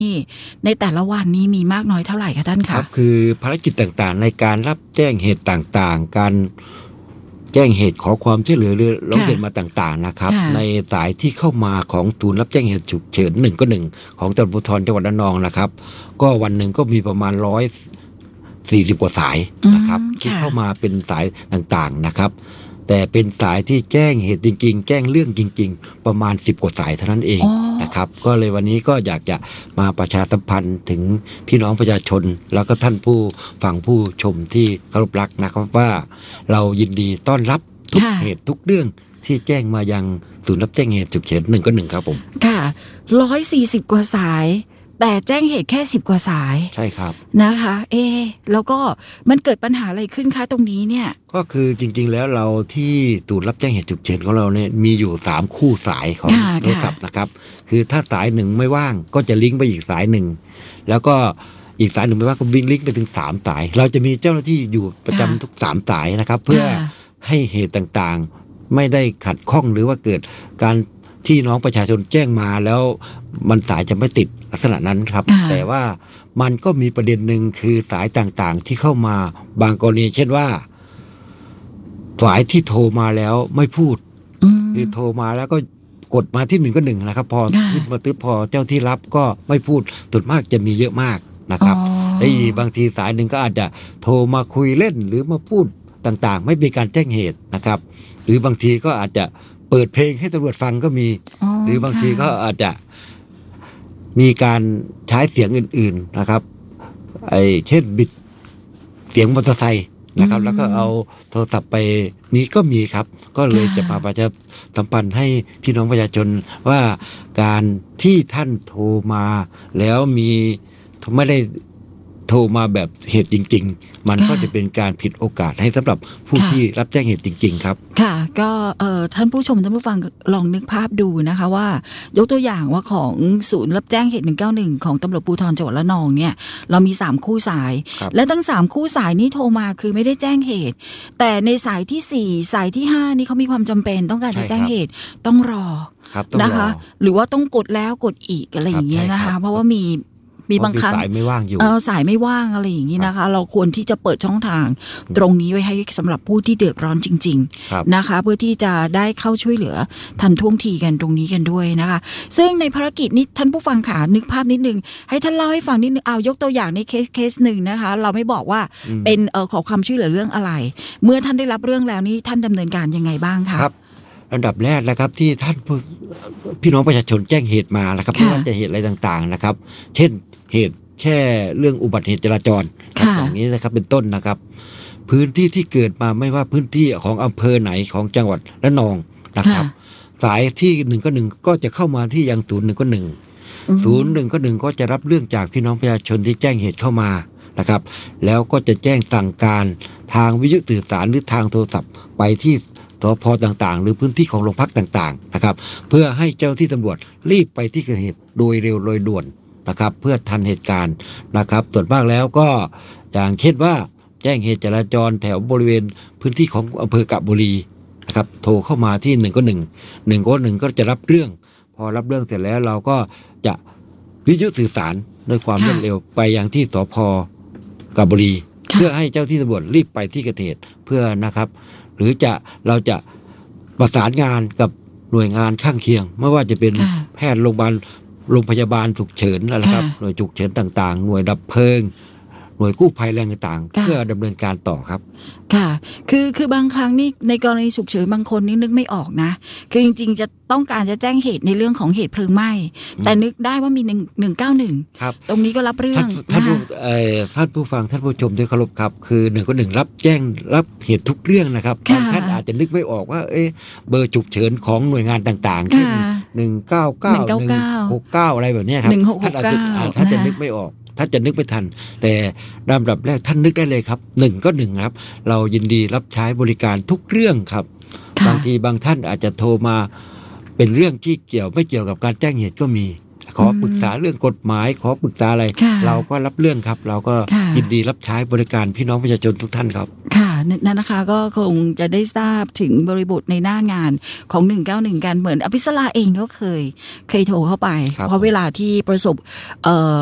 ในแต่ละวันนี้มีมากน้อยเท่าไหร่คะท่านคะครับคือภารกิจต่างๆในการรับแจ้งเหตุต่างๆการแจ้งเหตุขอความช่วยเหลือหรือร้องเรียนมาต่างๆนะครับในสายที่เข้ามาของศูนย์รับแจ้งเหตุฉุกเฉิน191ของตำรวจภูธรจังหวัดระนองนะครับก็วันหนึ่งก็มีประมาณ140 กว่าสายนะครับที่เข้ามาเป็นสายต่างๆนะครับแต่เป็นสายที่แจ้งเหตุจริงๆแจ้งเรื่องจริงๆประมาณ10 กว่าสายเท่านั้นเองนะครับก็เลยวันนี้ก็อยากจะมาประชาสัมพันธ์ถึงพี่น้องประชาชนแล้วก็ท่านผู้ฟังผู้ชมที่เคารพรักนะครับว่าเรายินดีต้อนรับทุกเหตุทุกเรื่องที่แจ้งมายังศูนย์รับแจ้งเหตุฉุกเฉิน191ครับผมค่ะ140 กว่าสายแต่แจ้งเหตุแค่10 กว่าสายใช่ครับนะคะแล้วก็มันเกิดปัญหาอะไรขึ้นคะตรงนี้เนี่ยก็คือจริงๆแล้วเราที่ศูนย์รับแจ้งเหตุฉุกเฉินของเราเนี่ยมีอยู่3คู่สายของโทรศัพท์นะครับคือถ้าสายหนึ่งไม่ว่างก็จะลิงก์ไปอีกสายหนึ่งแล้วก็อีกสายหนึ่งไม่ว่างก็วิ่งลิงก์ไปถึง3สายเราจะมีเจ้าหน้าที่อยู่ประจำทุก3สายนะครับเพื่อให้เหตุต่างๆไม่ได้ขัดข้องหรือว่าเกิดการที่น้องประชาชนแจ้งมาแล้วมันสายจะไม่ติดลักษณะนั้นครับแต่ว่ามันก็มีประเด็นหนึ่งคือสายต่างๆที่เข้ามาบางกรณีเช่นว่าสายที่โทรมาแล้วไม่พูดคือโทรมาแล้วก็กดมาที่191นะครับพอขึ้นมาตึ๊บพอเจ้าที่รับก็ไม่พูดส่วนมากจะมีเยอะมากนะครับและบางทีสายหนึ่งก็อาจจะโทรมาคุยเล่นหรือมาพูดต่างๆไม่มีการแจ้งเหตุนะครับหรือบางทีก็อาจจะเปิดเพลงให้ตำรวจฟังก็มีหรือบางทีก็อาจจะมีการใช้เสียงอื่นๆนะครับเช่นบิดเสียงมอเตอร์ไซค์นะครับแล้วก็เอาโทรศัพท์ไปนี้ก็มีครับก็เลยจะมาประชาสัมพันธ์ให้พี่น้องประชาชนว่าการที่ท่านโทรมาแล้วไม่ได้โทรมาแบบเหตุจริงๆมันก็จะเป็นการผิดโอกาสให้สำหรับผู้ที่รับแจ้งเหตุจริงๆครับค่ะก็ท่านผู้ชมท่านผู้ฟังลองนึกภาพดูนะคะว่ายกตัวอย่างว่าของศูนย์รับแจ้งเหตุ191ของตำรวจภูธรจังหวัดระนองเนี่ยเรามี3คู่สายและทั้ง3คู่สายนี้โทรมาคือไม่ได้แจ้งเหตุแต่ในสายที่4สายที่5นี่เขามีความจำเป็นต้องการจะแจ้งเหตุต้องรอนะคะหรือว่าต้องกดแล้วกดอีกอะไรอย่างเงี้ยนะคะเพราะว่ามีบางครั้งสายไม่ว่างอยู่สายไม่ว่างอะไรอย่างนี้นะคะเราควรที่จะเปิดช่องทางตรงนี้ไว้ให้สำหรับผู้ที่เดือดร้อนจริงๆนะคะเพื่อที่จะได้เข้าช่วยเหลือทันท่วงทีกันตรงนี้กันด้วยนะคะซึ่งในภารกิจนี้ท่านผู้ฟังขานึกภาพนิดนึงให้ท่านเล่าให้ฟังนิดนึงเอายกตัวอย่างในเคสหนึ่งนะคะเราไม่บอกว่าเป็นขอความช่วยเหลือเรื่องอะไรเมื่อท่านได้รับเรื่องแล้วนี่ท่านดำเนินการยังไงบ้างคะอันดับแรกนะครับที่ท่านพี่น้องประชาชนแจ้งเหตุมานะครับไม่ว่าจะเหตุอะไรต่างๆนะครับเช่นเหตุแค่เรื่องอุบัติเหตุจราจรอย่างนี้นะครับเป็นต้นนะครับพื้นที่ที่เกิดมาไม่ว่าพื้นที่ของอำเภอไหนของจังหวัดระนองนะครับสายที่191ก็จะเข้ามาที่ยัง0101ก็จะรับเรื่องจากพี่น้องประชาชนที่แจ้งเหตุเข้ามานะครับแล้วก็จะแจ้งสั่งการทางวิทยุสื่อสารหรือทางโทรศัพท์ไปที่สพต่างๆหรือพื้นที่ของโรงพักต่างๆนะครับเพื่อให้เจ้าที่ตำรวจรีบไปที่เกิดเหตุโดยเร็วโดยด่วนนะครับเพื่อทันเหตุการณ์นะครับส่วนมากแล้วก็อย่างเช่นว่าแจ้งเหตุจราจรแถวบริเวณพื้นที่ของอำเภอกะบุรีนะครับโทรเข้ามาที่191ก็จะรับเรื่องพอรับเรื่องเสร็จแล้วเราก็จะวิทยุสื่อสารด้วยความรวดเร็วไปยังที่สพกะบุรีเพื่อให้เจ้าที่ตำรวจรีบไปที่เกิดเหตุเพื่อนะครับหรือเราจะประสานงานกับหน่วยงานข้างเคียงไม่ว่าจะเป็นแพทย์โรงพยาบาลฉุกเฉินนะครับหน่วยฉุกเฉินต่างๆหน่วยดับเพลิงหน่วยกู้ภัยแรงต่างๆเพื่อดำเนินการต่อครับค่ะคือบางครั้งนี่ในกรณีฉุกเฉินบางคนนี่นึกไม่ออกนะคือจริงๆจะต้องการจะแจ้งเหตุในเรื่องของเหตุเพลิงไหม้แต่นึกได้ว่ามี191ครับตรงนี้ก็รับเรื่องท่านผู้ฟังท่านผู้ชมด้วยเคารพครับคือ191รับเหตุทุกเรื่องนะครับบางท่านอาจจะนึกไม่ออกว่าเบอร์ฉุกเฉินของหน่วยงานต่างๆเช่น199 169อะไรแบบนี้ครับท่านจะนึกไม่ออกถ้าจะนึกไม่ทันแต่ลำดับแรกท่านนึกได้เลยครับ1ก็1ครับเรายินดีรับใช้บริการทุกเรื่องครับบางทีบางท่านอาจจะโทรมาเป็นเรื่องที่ไม่เกี่ยวกับการแจ้งเหตุก็มีขอปรึกษาเรื่องกฎหมายขอปรึกษาอะไรเราก็รับเรื่องครับเราก็ยินดีรับใช้บริการพี่น้องประชาชนทุกท่านครับค่ะนั่นนะคะก็คงจะได้ทราบถึงบริบทในหน้างานของ191กันเหมือนอภิสราเองก็เคยโทรเข้าไปเพราะเวลาที่ประสบ